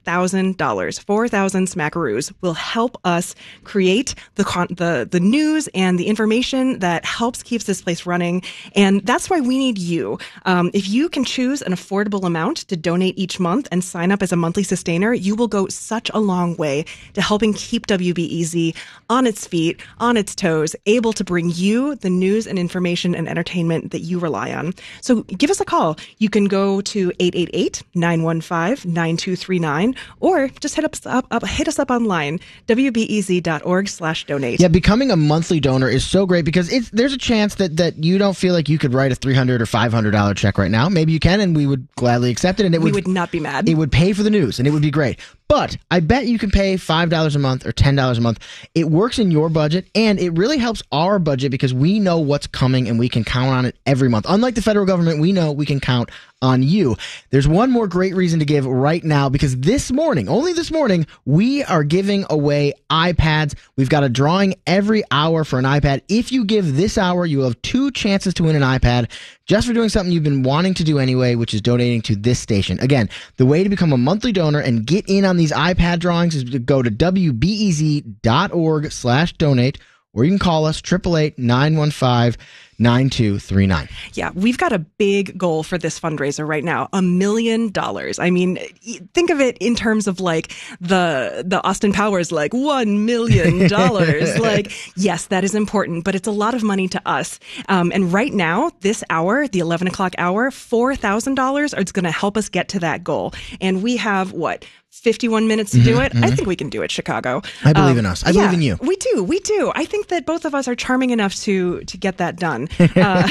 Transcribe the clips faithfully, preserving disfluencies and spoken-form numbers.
thousand dollars, four thousand smackaroos, will help us create the, con- the the news and the information that helps keeps this place running. And that's why we need you. Um, if you can choose an affordable amount to donate each month and sign up as a monthly sustainer, you will go such a long way to helping keep W B E Z on its feet, on its toes, able to bring you the news and information and entertainment that you rely on. So give us a call. You can go to eight eight eight, nine one five, nine two three nine or just hit us up, up hit us up online, W B E Z dot org slash donate. Yeah, becoming a monthly donor is so great because it's there's a chance that, that you don't feel like you could write a three hundred dollars or five hundred dollars check right now. Maybe you can, and we would gladly accept it. And it we would, would not be mad. It would pay for the news, and it would be great. But I bet you can pay five dollars a month or ten dollars a month. It works in your budget, and it really helps our budget because we know what's coming, and we can count on it every month. Unlike the federal government, we know we can count on you. There's one more great reason to give right now because this morning, only this morning, we are giving away iPads. We've got a drawing every hour for an iPad. If you give this hour, you will have two chances to win an iPad just for doing something you've been wanting to do anyway, which is donating to this station. Again, the way to become a monthly donor and get in on these iPad drawings is to go to W B E Z dot org slash donate, or you can call us, eight eight eight, nine one five, nine two three nine. Yeah, we've got a big goal for this fundraiser right now, a million dollars. I mean, think of it in terms of like the the Austin Powers, like one million dollars. Like, yes, that is important, but it's a lot of money to us. Um, and right now, this hour, the eleven o'clock hour, four thousand dollars is going to help us get to that goal. And we have, what, fifty-one minutes to do it? Mm-hmm. I think we can do it, Chicago. I believe um, in us. I yeah, believe in you. We do. We do. I think that both of us are charming enough to to get that done. Uh,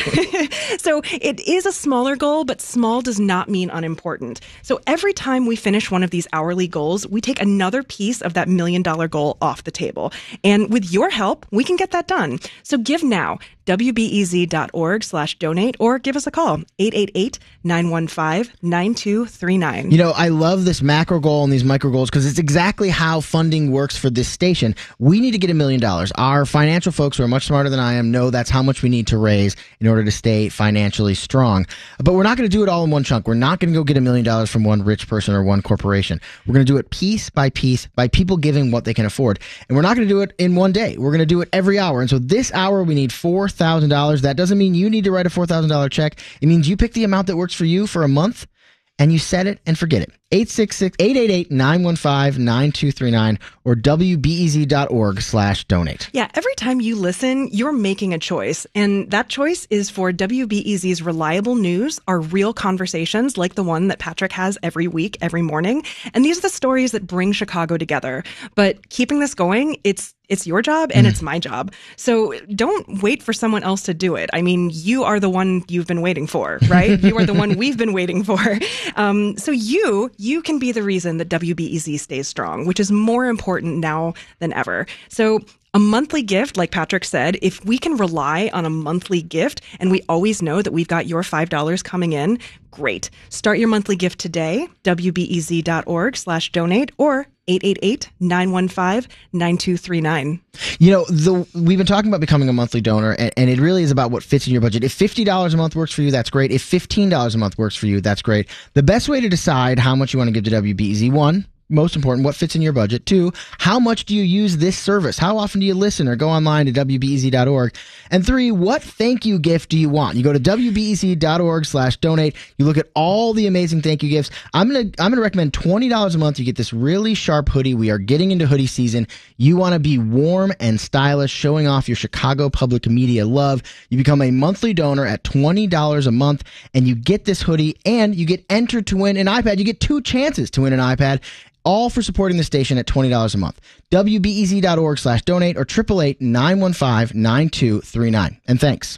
so it is a smaller goal, but small does not mean unimportant. So every time we finish one of these hourly goals, we take another piece of that million dollar goal off the table. And with your help, we can get that done. So give now, W B E Z dot org slash donate, or give us a call, eight eight eight, nine one five, nine two three nine. You know, I love this macro goal and these micro goals because it's exactly how funding works for this station. We need to get a million dollars. Our financial folks who are much smarter than I am know that's how much we need to raise in order to stay financially strong. But we're not going to do it all in one chunk. We're not going to go get a million dollars from one rich person or one corporation. We're going to do it piece by piece by people giving what they can afford. And we're not going to do it in one day. We're going to do it every hour. And so this hour, we need four thousand dollars. That doesn't mean you need to write a four thousand dollars check. It means you pick the amount that works for you for a month and you set it and forget it. eight six six, eight eight eight, nine one five, nine two three nine or W B E Z dot org slash donate. Yeah, every time you listen, you're making a choice. And that choice is for W B E Z's reliable news, our real conversations like the one that Patrick has every week, every morning. And these are the stories that bring Chicago together. But keeping this going, it's it's your job and mm. it's my job. So don't wait for someone else to do it. I mean, you are the one you've been waiting for, right? You are the one we've been waiting for. Um, so you, you can be the reason that W B E Z stays strong, which is more important now than ever. So a monthly gift, like Patrick said, if we can rely on a monthly gift and we always know that we've got your five dollars coming in, great. Start your monthly gift today, W B E Z dot org slash donate or eight eight eight, nine one five, nine two three nine. You know, the we've been talking about becoming a monthly donor, and, and it really is about what fits in your budget. If fifty dollars a month works for you, that's great. If fifteen dollars a month works for you, that's great. The best way to decide how much you want to give to W B E Z, one, most important, what fits in your budget. Two, how much do you use this service? How often do you listen or go online to W B E Z dot org? And three, what thank you gift do you want? You go to W B E Z dot org slash donate. You look at all the amazing thank you gifts. I'm going to I'm gonna recommend twenty dollars a month. You get this really sharp hoodie. We are getting into hoodie season. You want to be warm and stylish, showing off your Chicago public media love. You become a monthly donor at twenty dollars a month, and you get this hoodie, and you get entered to win an iPad. You get two chances to win an iPad. All for supporting the station at twenty dollars a month. W B E Z dot org slash donate or eight eight eight, nine one five, nine two three nine. And thanks.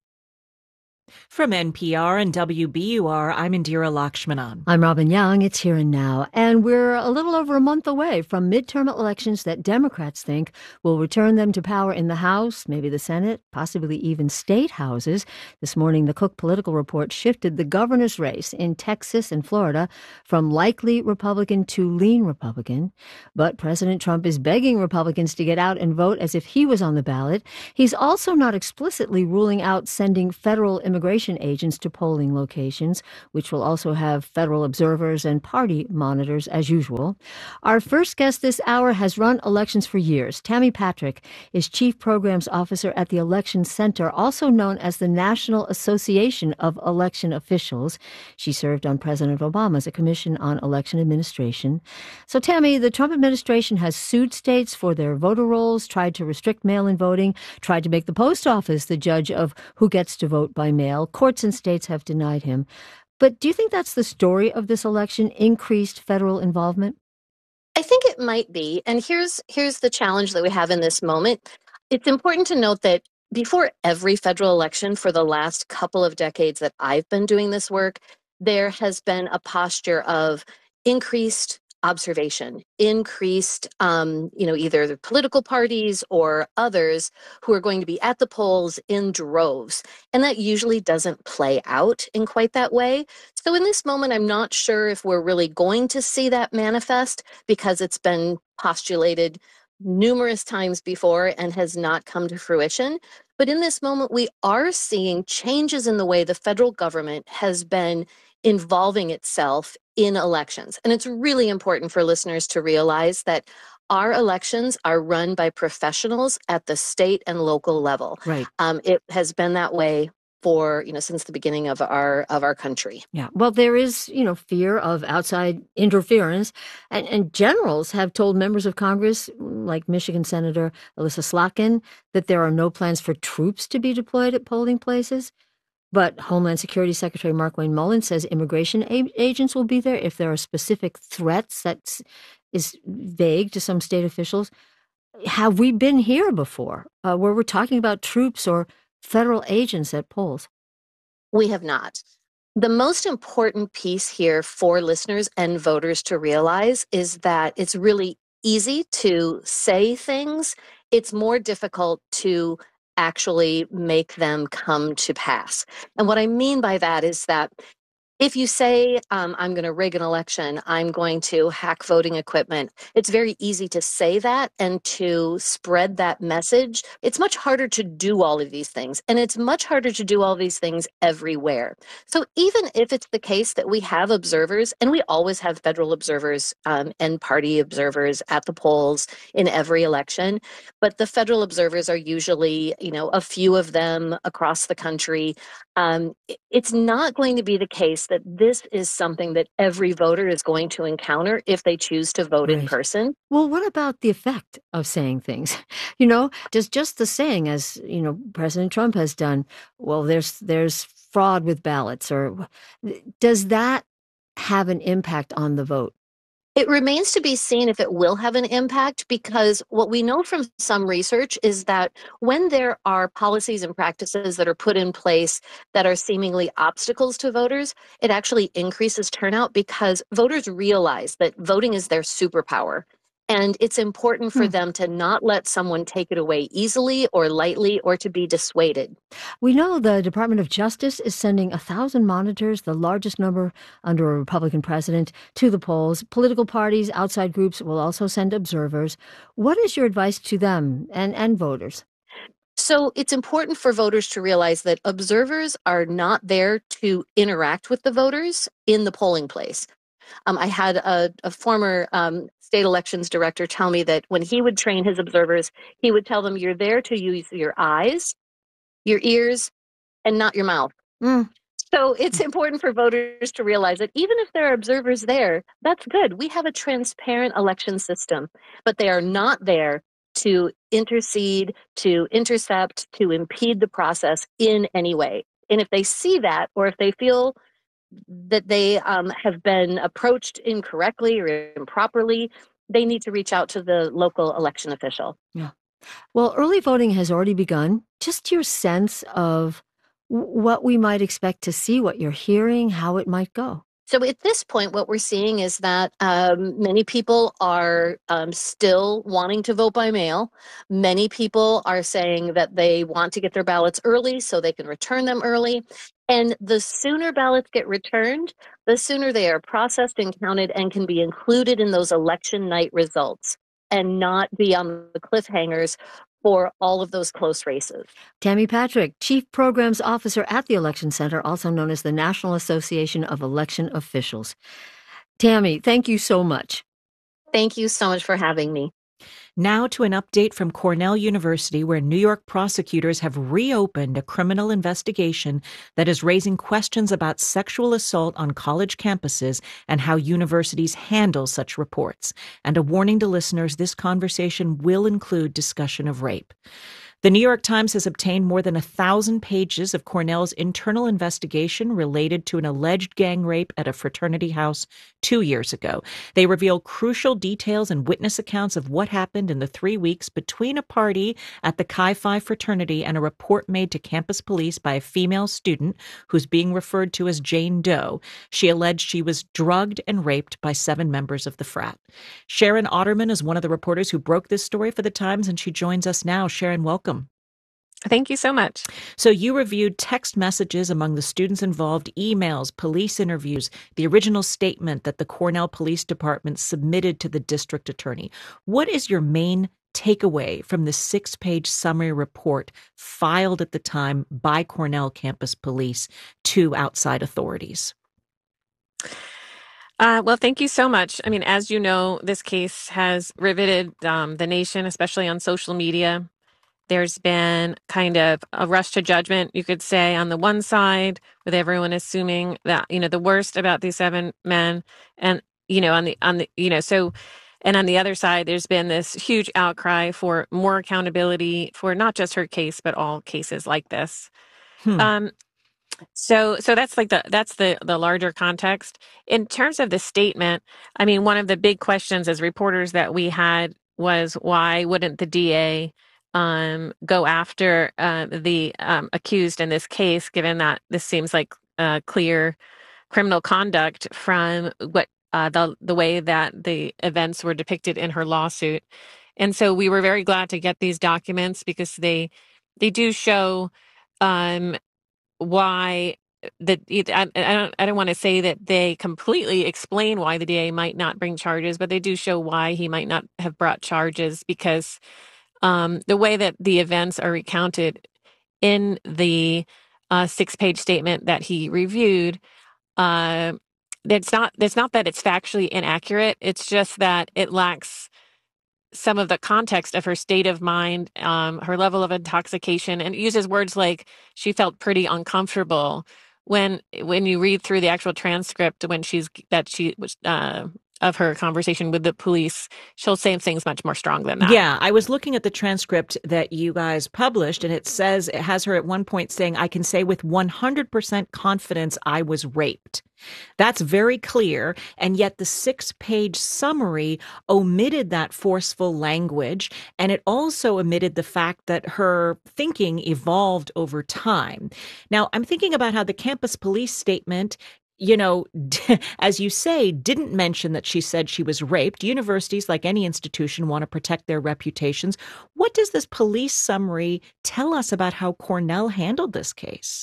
From N P R and W B U R, I'm Indira Lakshmanan. I'm Robin Young. It's Here and Now. And we're a little over a month away from midterm elections that Democrats think will return them to power in the House, maybe the Senate, possibly even state houses. This morning, the Cook Political Report shifted the governor's race in Texas and Florida from likely Republican to lean Republican. But President Trump is begging Republicans to get out and vote as if he was on the ballot. He's also not explicitly ruling out sending federal immigration election agents to polling locations, which will also have federal observers and party monitors as usual. Our first guest this hour has run elections for years. Tammy Patrick is Chief Programs Officer at the Election Center, also known as the National Association of Election Officials. She served on President Obama's Commission on Election Administration. So, Tammy, the Trump administration has sued states for their voter rolls, tried to restrict mail-in voting, tried to make the post office the judge of who gets to vote by mail. Courts and states have denied him. But do you think that's the story of this election, increased federal involvement? I think it might be. And here's here's the challenge that we have in this moment. It's important to note that before every federal election for the last couple of decades that I've been doing this work, there has been a posture of increased observation, increased, um, you know, either the political parties or others who are going to be at the polls in droves. And that usually doesn't play out in quite that way. So in this moment, I'm not sure if we're really going to see that manifest because it's been postulated numerous times before and has not come to fruition. But in this moment, we are seeing changes in the way the federal government has been involving itself in elections. And it's really important for listeners to realize that our elections are run by professionals at the state and local level. Right. Um, it has been that way for, you know, since the beginning of our of our country. Yeah. Well, there is, you know, fear of outside interference. And, and generals have told members of Congress, like Michigan Senator Elissa Slotkin, that there are no plans for troops to be deployed at polling places. But Homeland Security Secretary Markwayne Mullin says immigration a- agents will be there if there are specific threats. That is vague to some state officials. Have we been here before uh, where we're talking about troops or federal agents at polls? We have not. The most important piece here for listeners and voters to realize is that it's really easy to say things. It's more difficult to actually make them come to pass. And what I mean by that is that if you say, um, I'm going to rig an election, I'm going to hack voting equipment, it's very easy to say that and to spread that message. It's much harder to do all of these things, and it's much harder to do all these things everywhere. So even if it's the case that we have observers, and we always have federal observers um, and party observers at the polls in every election, but the federal observers are usually, you know, a few of them across the country. Um, it's not going to be the case that this is something that every voter is going to encounter if they choose to vote right in person. Well, what about the effect of saying things? You know, does just the saying, as, you know, President Trump has done, well, there's there's fraud with ballots, or does that have an impact on the vote? It remains to be seen if it will have an impact, because what we know from some research is that when there are policies and practices that are put in place that are seemingly obstacles to voters, it actually increases turnout because voters realize that voting is their superpower. And it's important for hmm. them to not let someone take it away easily or lightly, or to be dissuaded. We know the Department of Justice is sending a thousand monitors, the largest number under a Republican president, to the polls. Political parties, outside groups will also send observers. What is your advice to them and, and voters? So it's important for voters to realize that observers are not there to interact with the voters in the polling place. Um, I had a, a former um, state elections director tell me that when he would train his observers, he would tell them, you're there to use your eyes, your ears, and not your mouth. Mm. So it's important for voters to realize that even if there are observers there, that's good. We have a transparent election system, but they are not there to intercede, to intercept, to impede the process in any way. And if they see that, or if they feel that they um, have been approached incorrectly or improperly, they need to reach out to the local election official. Yeah. Well, early voting has already begun. Just your sense of what we might expect to see, what you're hearing, how it might go. So at this point, what we're seeing is that um, many people are um, still wanting to vote by mail. Many people are saying that they want to get their ballots early so they can return them early. And the sooner ballots get returned, the sooner they are processed and counted and can be included in those election night results and not be on the cliffhangers for all of those close races. Tammy Patrick, Chief Programs Officer at the Election Center, also known as the National Association of Election Officials. Tammy, thank you so much. Thank you so much for having me. Now to an update from Cornell University, where New York prosecutors have reopened a criminal investigation that is raising questions about sexual assault on college campuses and how universities handle such reports. And a warning to listeners, this conversation will include discussion of rape. The New York Times has obtained more than a thousand pages of Cornell's internal investigation related to an alleged gang rape at a fraternity house two years ago. They reveal crucial details and witness accounts of what happened in the three weeks between a party at the Chi Phi fraternity and a report made to campus police by a female student who's being referred to as Jane Doe. She alleged she was drugged and raped by seven members of the frat. Sharon Otterman is one of the reporters who broke this story for the Times, and she joins us now. Sharon, welcome. Thank you so much. So you reviewed text messages among the students involved, emails, police interviews, the original statement that the Cornell Police Department submitted to the district attorney. What is your main takeaway from the six-page summary report filed at the time by Cornell campus police to outside authorities? Uh, well, thank you so much. I mean, as you know, this case has riveted um, the nation, especially on social media. There's been kind of a rush to judgment, you could say, on the one side, with everyone assuming that, you know, the worst about these seven men, and, you know, on the, on the, you know, so, and on the other side, there's been this huge outcry for more accountability for not just her case, but all cases like this. Hmm. Um, so, so that's like the, that's the, the larger context. In terms of the statement, I mean, one of the big questions as reporters that we had was, why wouldn't the D A Um, go after uh, the um, accused in this case, given that this seems like uh, clear criminal conduct from what uh, the the way that the events were depicted in her lawsuit. And so we were very glad to get these documents, because they they do show um, why that I, I don't I don't want to say that they completely explain why the D A might not bring charges, but they do show why he might not have brought charges, because Um, the way that the events are recounted in the uh, six-page statement that he reviewed, uh, it's not it's not that it's factually inaccurate. It's just that it lacks some of the context of her state of mind, um, her level of intoxication, and it uses words like she felt pretty uncomfortable. When when you read through the actual transcript, when she's that she was. Uh, of her conversation with the police, she'll say things much more strong than that. Yeah, I was looking at the transcript that you guys published, and it says, it has her at one point saying, "I can say with one hundred percent confidence I was raped." That's very clear, and yet the six-page summary omitted that forceful language, and it also omitted the fact that her thinking evolved over time. Now, I'm thinking about how the campus police statement, you know, as you say, didn't mention that she said she was raped. Universities, like any institution, want to protect their reputations. What does this police summary tell us about how Cornell handled this case?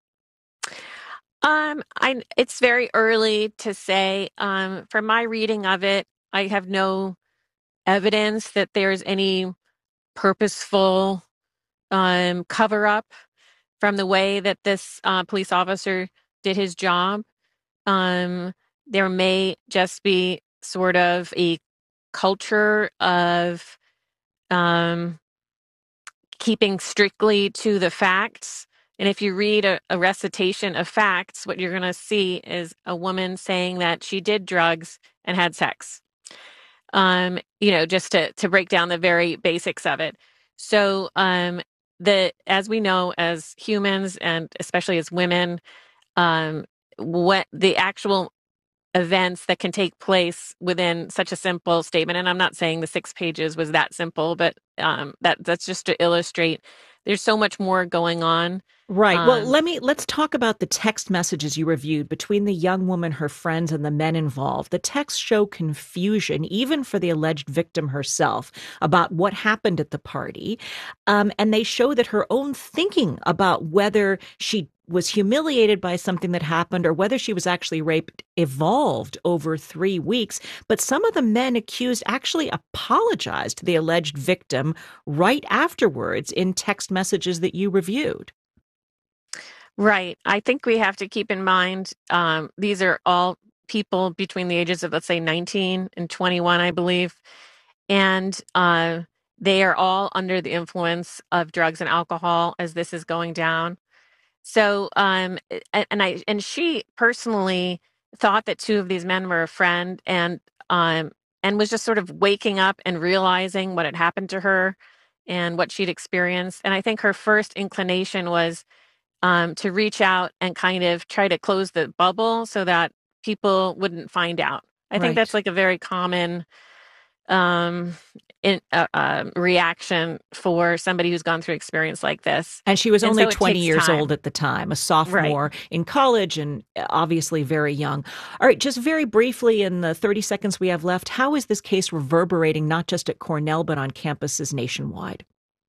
Um, I it's very early to say. Um, from my reading of it, I have no evidence that there's any purposeful um, cover up from the way that this uh, police officer did his job. Um, there may just be sort of a culture of um, keeping strictly to the facts. And if you read a, a recitation of facts, what you're going to see is a woman saying that she did drugs and had sex. Um, you know, just to, to break down the very basics of it. So um, the as we know, as humans, and especially as women, um, what the actual events that can take place within such a simple statement, and I'm not saying the six pages was that simple, but um, that that's just to illustrate there's so much more going on. Right. Um, well, let me let's talk about the text messages you reviewed between the young woman, her friends, and the men involved. The texts show confusion, even for the alleged victim herself, about what happened at the party. Um, and they show that her own thinking about whether she was humiliated by something that happened or whether she was actually raped evolved over three weeks. But some of the men accused actually apologized to the alleged victim right afterwards in text messages that you reviewed. Right. I think we have to keep in mind um, these are all people between the ages of, let's say, nineteen and twenty-one, I believe. And uh, they are all under the influence of drugs and alcohol as this is going down. So, um, and, and I and she personally thought that two of these men were a friend, and um, and was just sort of waking up and realizing what had happened to her and what she'd experienced. And I think her first inclination was um, to reach out and kind of try to close the bubble so that people wouldn't find out. I think Right. that's like a very common um, in, uh, uh, reaction for somebody who's gone through experience like this. And she was And only so it twenty takes years time. old at the time, a sophomore in college and obviously very young. All right, just very briefly in the thirty seconds we have left, how is this case reverberating not just at Cornell but on campuses nationwide?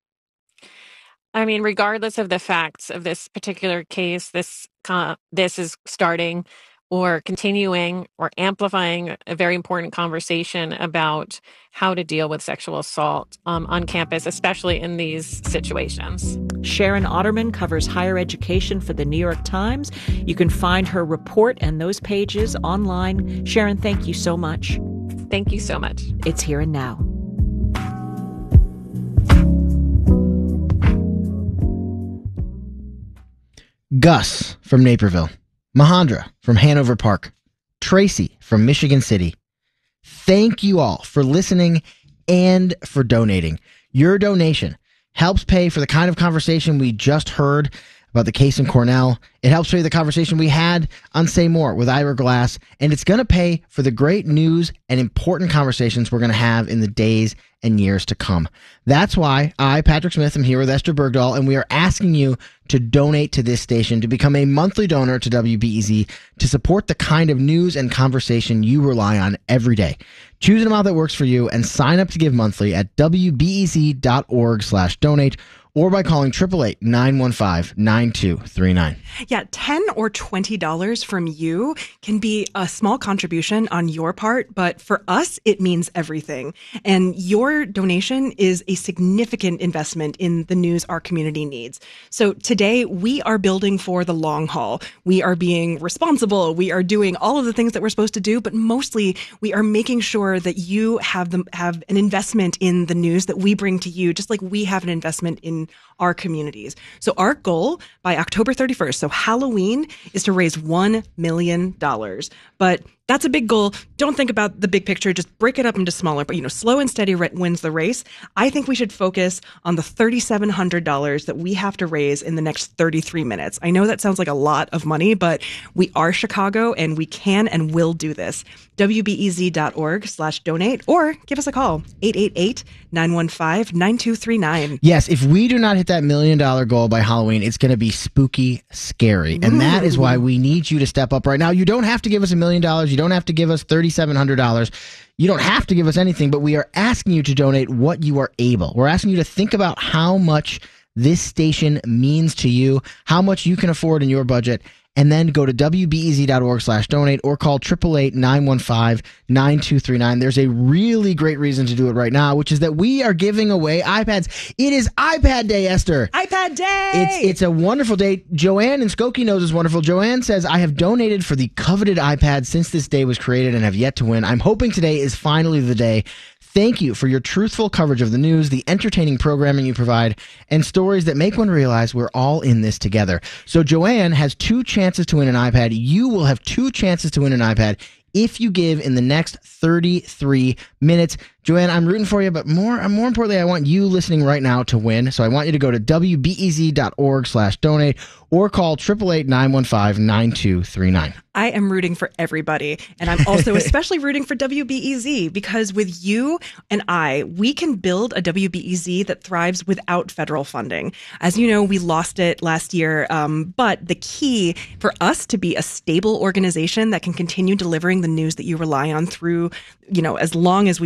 I mean, regardless of the facts of this particular case, this uh, this is starting or continuing or amplifying a very important conversation about how to deal with sexual assault um, on campus, especially in these situations. Sharon Otterman covers higher education for the New York Times. You can find her report and those pages online. Sharon, thank you so much. Thank you so much. It's Here and Now. Gus from Naperville, Mahandra from Hanover Park, Tracy from Michigan City. Thank you all for listening and for donating. Your donation helps pay for the kind of conversation we just heard about the case in Cornell. It helps pay the conversation we had on Say More with Ira Glass, and it's going to pay for the great news and important conversations we're going to have in the days and years to come. That's why I, Patrick Smith, am here with Esther Bergdahl, and we are asking you to donate to this station, to become a monthly donor to W B E Z, to support the kind of news and conversation you rely on every day. Choose an amount that works for you and sign up to give monthly at W B E Z dot org slash donate or by calling eight eight eight, nine one five, nine two three nine. Yeah, ten or twenty dollars from you can be a small contribution on your part, but for us, it means everything. And your donation is a significant investment in the news our community needs. So today, we are building for the long haul. We are being responsible. We are doing all of the things that we're supposed to do, but mostly we are making sure that you have them have an investment in the news that we bring to you, just like we have an investment in our communities. So our goal by October thirty-first, so Halloween, is to raise one million dollars. But that's a big goal. Don't think about the big picture. Just break it up into smaller, but you know, slow and steady wins the race. I think we should focus on the three thousand seven hundred dollars that we have to raise in the next thirty-three minutes. I know that sounds like a lot of money, but we are Chicago and we can and will do this. W B E Z dot org slash donate or give us a call, eight eight eight, nine one five, nine two three nine. Yes, if we do not hit that million dollar goal by Halloween, it's going to be spooky scary. And that is why we need you to step up right now. You don't have to give us a million dollars. You don't have to give us three thousand seven hundred dollars. You don't have to give us anything, but we are asking you to donate what you are able. We're asking you to think about how much this station means to you, how much you can afford in your budget, and then go to W B E Z dot org slash donate or call eight eight eight, nine one five, nine two three nine. There's a really great reason to do it right now, which is that we are giving away iPads. It is iPad Day, Esther. iPad Day! It's it's a wonderful day. Joanne in Skokie knows is wonderful. Joanne says, I have donated for the coveted iPad since this day was created and have yet to win. I'm hoping today is finally the day. Thank you for your truthful coverage of the news, the entertaining programming you provide, and stories that make one realize we're all in this together. So Joanne has two chances to win an iPad. You will have two chances to win an iPad if you give in the next thirty-three minutes. Joanne, I'm rooting for you, but more more importantly, I want you listening right now to win. So I want you to go to W B E Z dot org slash donate or call eight eight eight, nine one five, nine two three nine. I am rooting for everybody. And I'm also especially rooting for W B E Z because with you and I, we can build a W B E Z that thrives without federal funding. As you know, we lost it last year. Um, but the key for us to be a stable organization that can continue delivering the news that you rely on through, you know, as long as we want,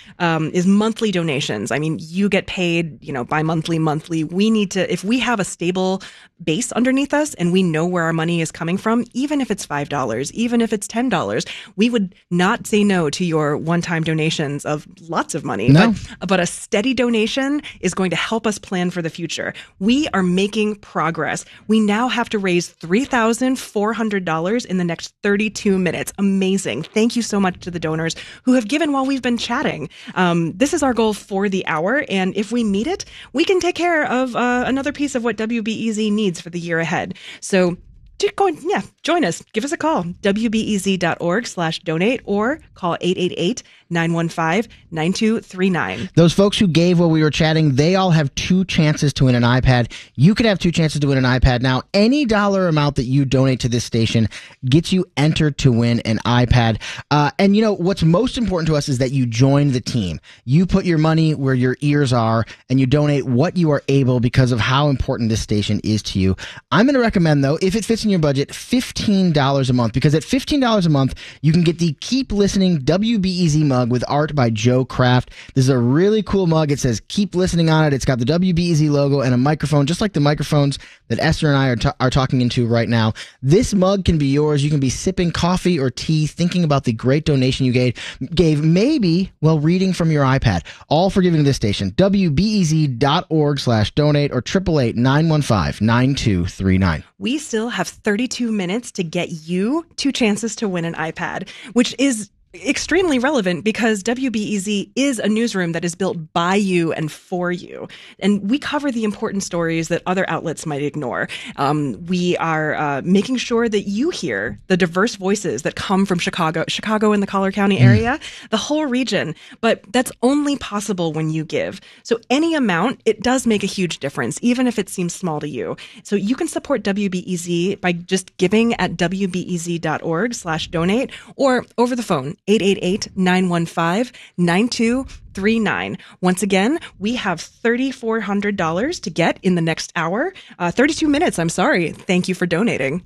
um, is monthly donations. I mean, you get paid, you know, bi-monthly, monthly. We need to, if we have a stable base underneath us and we know where our money is coming from, even if it's five dollars, even if it's ten dollars, we would not say no to your one-time donations of lots of money. No. But, but a steady donation is going to help us plan for the future. We are making progress. We now have to raise three thousand four hundred dollars in the next thirty-two minutes. Amazing. Thank you so much to the donors who have given while we've been chatting. Um, this is our goal for the hour. And if we meet it, we can take care of uh, another piece of what W B E Z needs for the year ahead. So just go, yeah, join us. Give us a call, W B E Z dot org slash donate, or call eight eight eight, nine one five, nine two three nine. Those folks who gave while we were chatting, they all have two chances to win an iPad. You could have two chances to win an iPad. Now, any dollar amount that you donate to this station gets you entered to win an iPad. Uh, and, you know, what's most important to us is that you join the team. You put your money where your ears are, and you donate what you are able because of how important this station is to you. I'm going to recommend, though, if it fits in your budget, fifteen dollars a month, because at fifteen dollars a month, you can get the Keep Listening W B E Z mug with art by Joe Kraft. This is a really cool mug. It says Keep Listening on it. It's got the W B E Z logo and a microphone, just like the microphones that Esther and I are, ta- are talking into right now. This mug can be yours. You can be sipping coffee or tea, thinking about the great donation you gave, gave maybe while reading from your iPad. All for giving to this station. W B E Z dot org slash donate or eight eight eight, nine one five, nine two three nine. We still have thirty-two minutes to get you two chances to win an iPad, which is extremely relevant because W B E Z is a newsroom that is built by you and for you. And we cover the important stories that other outlets might ignore. Um, we are uh, making sure that you hear the diverse voices that come from Chicago, Chicago and the Collier County area, mm. the whole region. But that's only possible when you give. So any amount, it does make a huge difference, even if it seems small to you. So you can support W B E Z by just giving at W B E Z dot org slash donate or over the phone, eight eight eight, nine one five, nine two three nine. Once again, we have three thousand four hundred dollars to get in the next hour. Uh, thirty-two minutes, I'm sorry. Thank you for donating.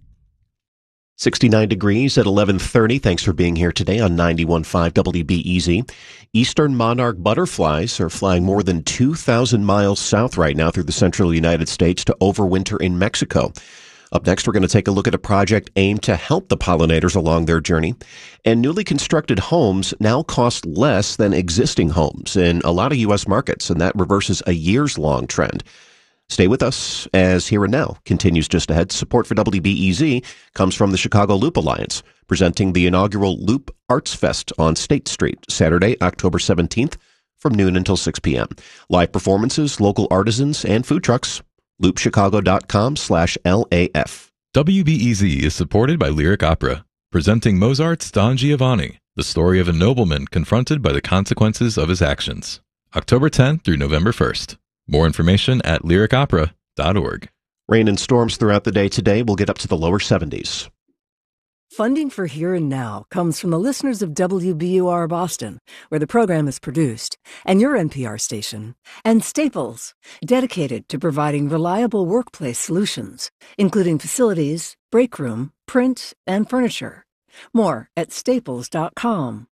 sixty-nine degrees at eleven thirty. Thanks for being here today on ninety-one point five W B E Z. Eastern monarch butterflies are flying more than two thousand miles south right now through the central United States to overwinter in Mexico. Up next, we're going to take a look at a project aimed to help the pollinators along their journey. And newly constructed homes now cost less than existing homes in a lot of U S markets, and that reverses a years-long trend. Stay with us as Here and Now continues just ahead. Support for W B E Z comes from the Chicago Loop Alliance, presenting the inaugural Loop Arts Fest on State Street, Saturday, October seventeenth, from noon until six p.m. Live performances, local artisans, and food trucks. loop chicago dot com slash L A F. W B E Z is supported by Lyric Opera, presenting Mozart's Don Giovanni, the story of a nobleman confronted by the consequences of his actions. October tenth through November first. More information at lyric opera dot org. Rain and storms throughout the day today will get up to the lower seventies. Funding for Here and Now comes from the listeners of W B U R Boston, where the program is produced, and your N P R station, and Staples, dedicated to providing reliable workplace solutions, including facilities, break room, print, and furniture. More at staples dot com.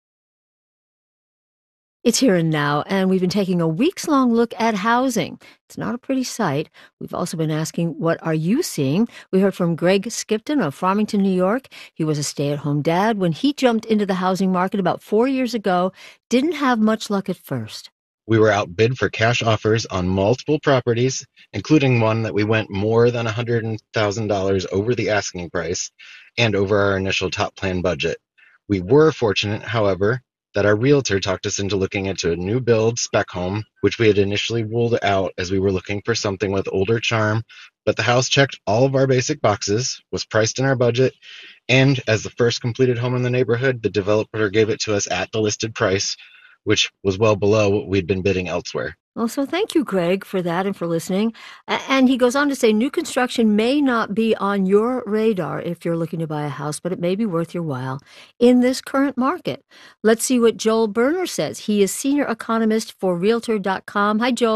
It's Here and Now, and we've been taking a weeks-long look at housing. It's not a pretty sight. We've also been asking, what are you seeing? We heard from Greg Skipton of Farmington, New York. He was a stay-at-home dad when he jumped into the housing market about four years ago. Didn't have much luck at first. We were outbid for cash offers on multiple properties, including one that we went more than one hundred thousand dollars over the asking price and over our initial top plan budget. We were fortunate, however, that our realtor talked us into looking into a new build spec home, which we had initially ruled out as we were looking for something with older charm, but the house checked all of our basic boxes, was priced in our budget, and as the first completed home in the neighborhood, the developer gave it to us at the listed price, which was well below what we'd been bidding elsewhere. Well, so thank you, Greg, for that and for listening. And he goes on to say, new construction may not be on your radar if you're looking to buy a house, but it may be worth your while in this current market. Let's see what Joel Berner says. He is senior economist for realtor dot com. Hi, Joel.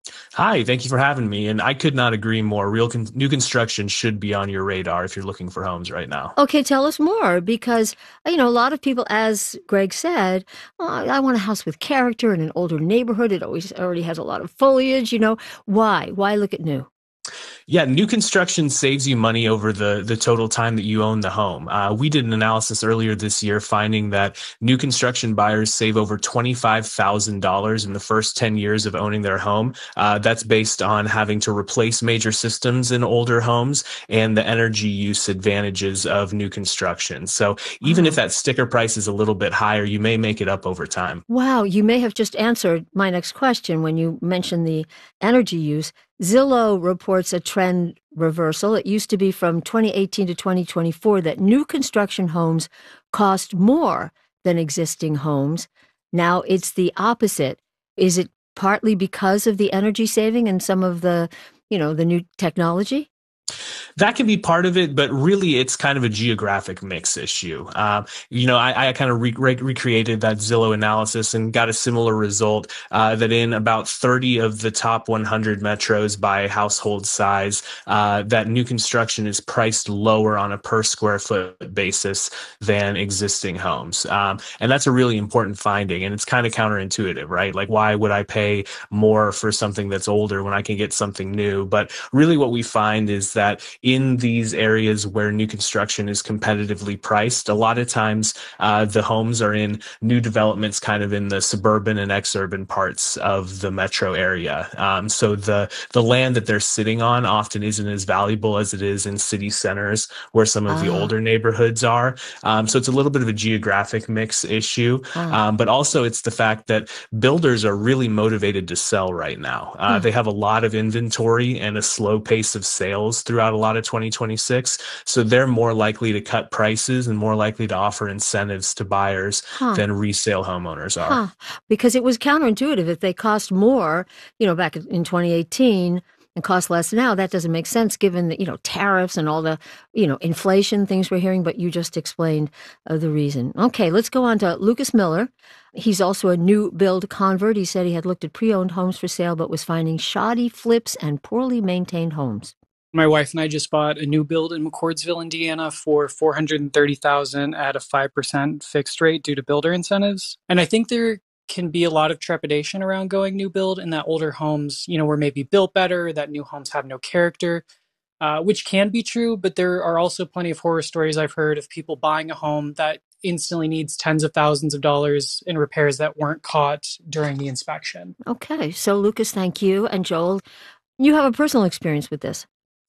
Hi, thank you for having me. And I could not agree more. Real con- new construction should be on your radar if you're looking for homes right now. Okay, tell us more because, you know, a lot of people, as Greg said, oh, I want a house with character in an older neighborhood. It always already has a lot of foliage, you know. Why? Why look at new? Yeah, new construction saves you money over the, the total time that you own the home. Uh, we did an analysis earlier this year finding that new construction buyers save over twenty-five thousand dollars in the first ten years of owning their home. Uh, that's based on having to replace major systems in older homes and the energy use advantages of new construction. So even Wow. if that sticker price is a little bit higher, you may make it up over time. Wow, you may have just answered my next question when you mentioned the energy use. Zillow reports a trend reversal. It used to be from twenty eighteen to twenty twenty-four that new construction homes cost more than existing homes. Now it's the opposite. Is it partly because of the energy saving and some of the, you know, the new technology? That can be part of it, but really it's kind of a geographic mix issue. Um, you know, I, I kind of re- re- recreated that Zillow analysis and got a similar result uh, that in about thirty of the top one hundred metros by household size, uh, that new construction is priced lower on a per square foot basis than existing homes. Um, and that's a really important finding. And it's kind of counterintuitive, right? Like, why would I pay more for something that's older when I can get something new? But really what we find is that in these areas where new construction is competitively priced, a lot of times uh, the homes are in new developments kind of in the suburban and exurban parts of the metro area. Um, so the, the land that they're sitting on often isn't as valuable as it is in city centers where some of Ah. the older neighborhoods are. Um, so it's a little bit of a geographic mix issue. Ah. Um, but also it's the fact that builders are really motivated to sell right now. Uh, Hmm. They have a lot of inventory and a slow pace of sales throughout a lot of twenty twenty-six. So they're more likely to cut prices and more likely to offer incentives to buyers Huh. than resale homeowners are. Huh. Because it was counterintuitive. If they cost more, you know, back in twenty eighteen and cost less now, that doesn't make sense given the, you know, tariffs and all the, you know, inflation things we're hearing, but you just explained uh, the reason. Okay, let's go on to Lucas Miller. He's also a new build convert. He said he had looked at pre-owned homes for sale, but was finding shoddy flips and poorly maintained homes. My wife and I just bought a new build in McCordsville, Indiana for four hundred thirty thousand dollars at a five percent fixed rate due to builder incentives. And I think there can be a lot of trepidation around going new build in that older homes, you know, were maybe built better, that new homes have no character, uh, which can be true. But there are also plenty of horror stories I've heard of people buying a home that instantly needs tens of thousands of dollars in repairs that weren't caught during the inspection. Okay, so Lucas, thank you. And Joel, you have a personal experience with this.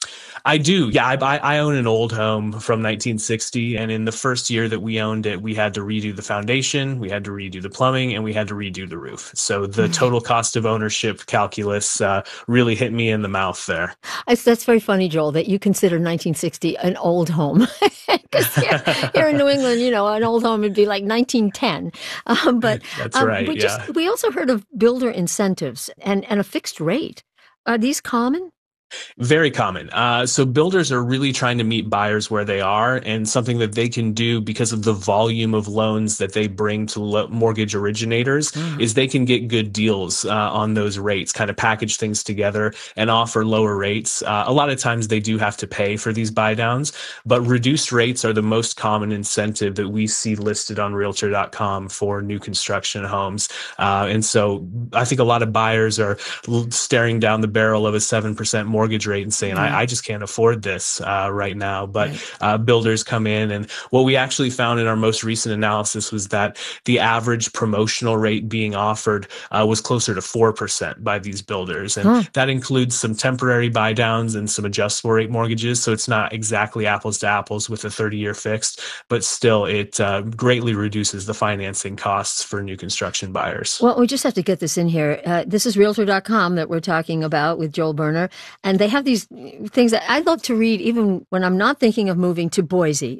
I do. Yeah, I, I own an old home from nineteen sixty. And in the first year that we owned it, we had to redo the foundation, we had to redo the plumbing, and we had to redo the roof. So the total cost of ownership calculus uh, really hit me in the mouth there. It's, that's very funny, Joel, that you consider nineteen sixty an old home. Because here, here in New England, you know, an old home would be like nineteen ten. Um, but That's um, right, we, yeah. just, we also heard of builder incentives and, and a fixed rate. Are these common? Very common. Uh, so builders are really trying to meet buyers where they are, and something that they can do because of the volume of loans that they bring to lo- mortgage originators Mm. is they can get good deals uh, on those rates, kind of package things together and offer lower rates. Uh, a lot of times they do have to pay for these buy downs, but reduced rates are the most common incentive that we see listed on realtor dot com for new construction homes. Uh, and so I think a lot of buyers are l- staring down the barrel of a seven percent mortgage rate and saying, Yeah. I, I just can't afford this uh, right now. But Right. uh, builders come in, and what we actually found in our most recent analysis was that the average promotional rate being offered uh, was closer to four percent by these builders. And Huh. that includes some temporary buy downs and some adjustable rate mortgages. So it's not exactly apples to apples with a thirty year fixed, but still it uh, greatly reduces the financing costs for new construction buyers. Well, we just have to get this in here. Uh, this is realtor dot com that we're talking about with Joel Berner. And they have these things that I love to read even when I'm not thinking of moving to Boise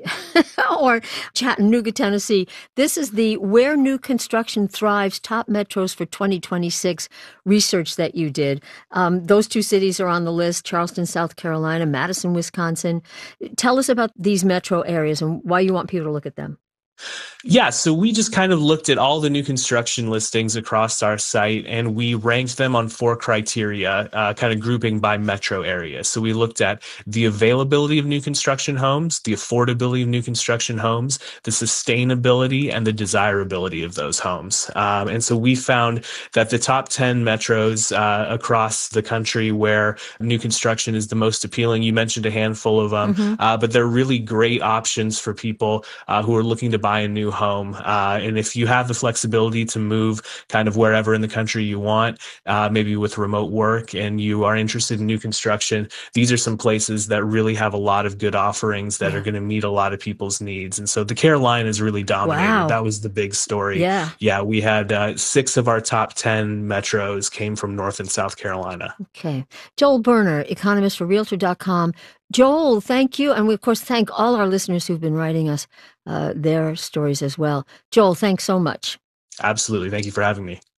or Chattanooga, Tennessee. This is the Where New Construction Thrives Top Metros for twenty twenty-six research that you did. Um, those two cities are on the list, Charleston, South Carolina, Madison, Wisconsin. Tell us about these metro areas and why you want people to look at them. Yeah, so we just kind of looked at all the new construction listings across our site, and we ranked them on four criteria, uh, kind of grouping by metro area. So we looked at the availability of new construction homes, the affordability of new construction homes, the sustainability, and the desirability of those homes. Um, and so we found that the top ten metros uh, across the country where new construction is the most appealing, you mentioned a handful of them, mm-hmm. uh, but they're really great options for people uh, who are looking to buy a new home. Uh, and if you have the flexibility to move kind of wherever in the country you want, uh, maybe with remote work, and you are interested in new construction, these are some places that really have a lot of good offerings that yeah. are going to meet a lot of people's needs. And so the Carolinas really dominated. Wow. That was the big story. Yeah. Yeah. We had uh, six of our top ten metros came from North and South Carolina. Okay. Joel Berner, economist for Realtor dot com. Joel, thank you. And we, of course, thank all our listeners who've been writing us uh, their stories as well. Joel, thanks so much. Absolutely. Thank you for having me.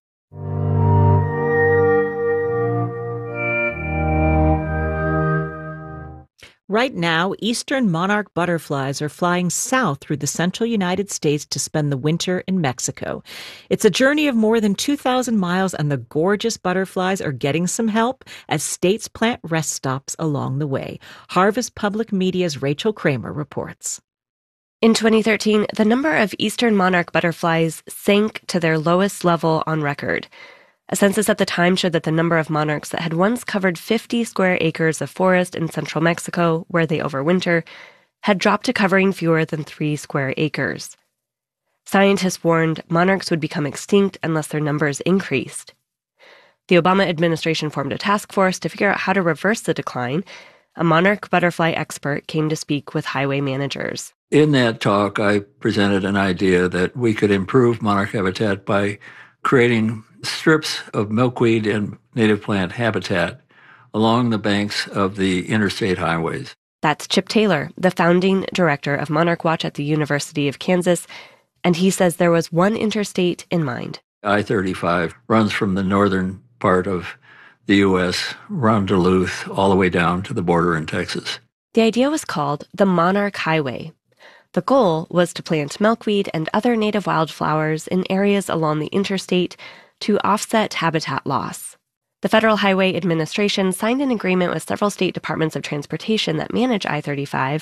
Right now, eastern monarch butterflies are flying south through the central United States to spend the winter in Mexico. It's a journey of more than two thousand miles, and the gorgeous butterflies are getting some help as states plant rest stops along the way. Harvest Public Media's Rachel Kramer reports. In twenty thirteen, the number of eastern monarch butterflies sank to their lowest level on record. A census at the time showed that the number of monarchs that had once covered fifty square acres of forest in central Mexico, where they overwinter, had dropped to covering fewer than three square acres. Scientists warned monarchs would become extinct unless their numbers increased. The Obama administration formed a task force to figure out how to reverse the decline. A monarch butterfly expert came to speak with highway managers. In that talk, I presented an idea that we could improve monarch habitat by creating strips of milkweed and native plant habitat along the banks of the interstate highways. That's Chip Taylor, the founding director of Monarch Watch at the University of Kansas, and he says there was one interstate in mind. I thirty-five runs from the northern part of the U S, around Duluth, all the way down to the border in Texas. The idea was called the Monarch Highway. The goal was to plant milkweed and other native wildflowers in areas along the interstate to offset habitat loss. The Federal Highway Administration signed an agreement with several state departments of transportation that manage I thirty-five.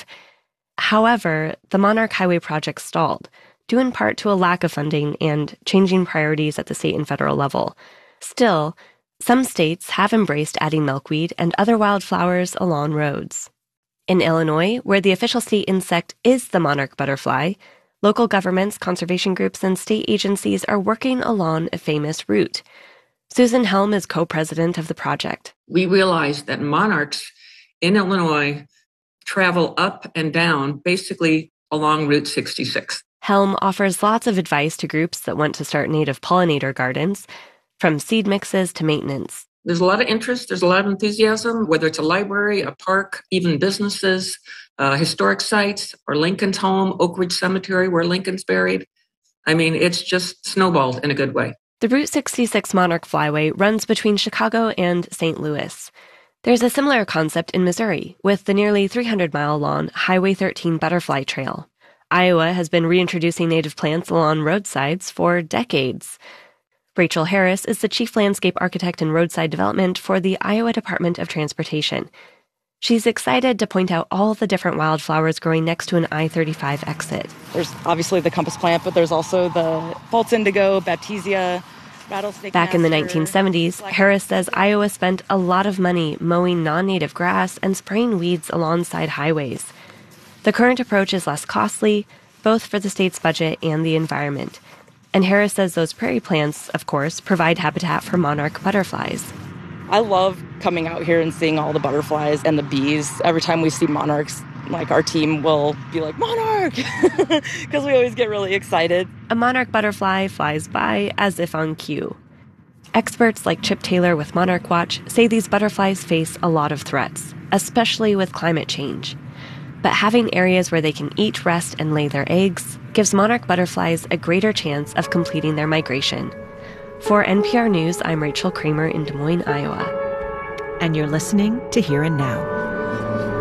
However, the Monarch Highway project stalled, due in part to a lack of funding and changing priorities at the state and federal level. Still, some states have embraced adding milkweed and other wildflowers along roads. In Illinois, where the official state insect is the monarch butterfly, local governments, conservation groups, and state agencies are working along a famous route. Susan Helm is co-president of the project. We realized that monarchs in Illinois travel up and down, basically along Route sixty-six. Helm offers lots of advice to groups that want to start native pollinator gardens, from seed mixes to maintenance. There's a lot of interest, there's a lot of enthusiasm, whether it's a library, a park, even businesses, uh, historic sites, or Lincoln's home, Oak Ridge Cemetery, where Lincoln's buried. I mean, it's just snowballed in a good way. The Route sixty-six Monarch Flyway runs between Chicago and Saint Louis. There's a similar concept in Missouri, with the nearly three hundred mile long Highway thirteen Butterfly Trail. Iowa has been reintroducing native plants along roadsides for decades. Rachel Harris is the chief landscape architect in roadside development for the Iowa Department of Transportation. She's excited to point out all the different wildflowers growing next to an I thirty-five exit. There's obviously the compass plant, but there's also the false indigo, baptisia, rattlesnake. Back in the nineteen seventies, Harris says Iowa spent a lot of money mowing non-native grass and spraying weeds alongside highways. The current approach is less costly, both for the state's budget and the environment. And Harris says those prairie plants, of course, provide habitat for monarch butterflies. I love coming out here and seeing all the butterflies and the bees. Every time we see monarchs, like our team will be like, monarch, because we always get really excited. A monarch butterfly flies by as if on cue. Experts like Chip Taylor with Monarch Watch say these butterflies face a lot of threats, especially with climate change. But having areas where they can eat, rest, and lay their eggs gives monarch butterflies a greater chance of completing their migration. For N P R News, I'm Rachel Kramer in Des Moines, Iowa. And you're listening to Here and Now.